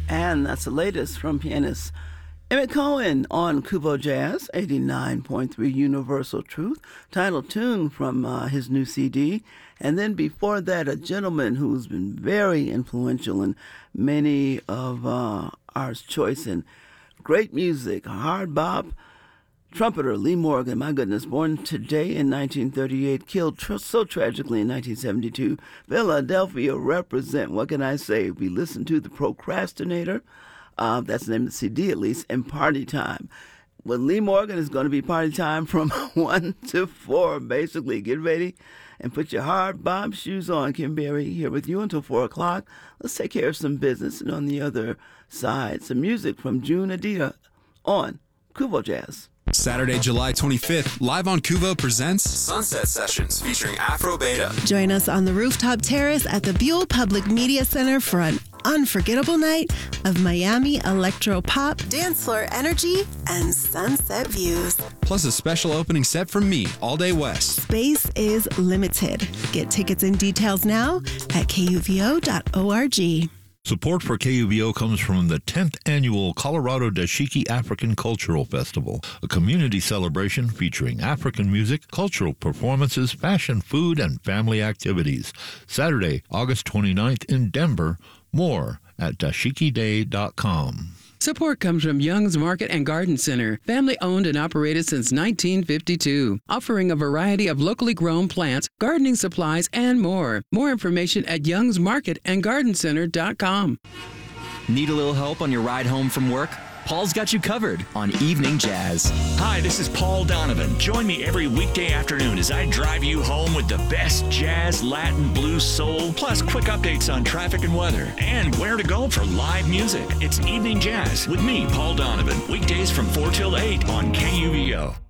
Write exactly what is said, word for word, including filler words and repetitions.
And that's the latest from pianist Emmett Cohen on Kubo Jazz, eighty-nine point three Universal Truth, title tune from uh, his new C D. And then before that, a gentleman who's been very influential in many of uh, our choice in great music, hard bop, trumpeter Lee Morgan, my goodness, born today in nineteen thirty-eight, killed tr- so tragically in nineteen seventy-two. Philadelphia represent, what can I say? We listened to The Procrastinator. Uh, that's the name of the C D, at least, and Party Time. Well, Lee Morgan is going to be party time from one to four, basically. Get ready and put your hard bob shoes on. Kim Berry here with you until four o'clock. Let's take care of some business. And on the other side, some music from June Adida on Kubo Jazz. Saturday, July twenty-fifth, live on Kuvo presents Sunset Sessions featuring Afro Beta. Join us on the rooftop terrace at the Buell Public Media Center for an unforgettable night of Miami electro pop, dance floor energy, and sunset views. Plus a special opening set from me, All Day West. Space is limited. Get tickets and details now at K U V O dot org. Support for K U V O comes from the tenth Annual Colorado Dashiki African Cultural Festival, a community celebration featuring African music, cultural performances, fashion, food, and family activities. Saturday, August twenty-ninth in Denver. More at dashiki day dot com. Support comes from Young's Market and Garden Center, family owned and operated since nineteen fifty-two, offering a variety of locally grown plants, gardening supplies, and more. More information at youngs market and garden center dot com. Need a little help on your ride home from work? Paul's got you covered on Evening Jazz. Hi, this is Paul Donovan. Join me every weekday afternoon as I drive you home with the best jazz, Latin, blues, soul, plus quick updates on traffic and weather, and where to go for live music. It's Evening Jazz with me, Paul Donovan, weekdays from four till eight on K U V O.